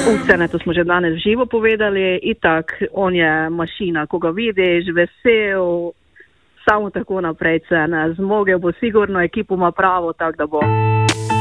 Vse, to smo že danes živo povedali, itak, on je mašina, ko ga vidiš, vesel, samo tako naprej, zmogel bo sigurno, ekipo ima pravo, tako da bo.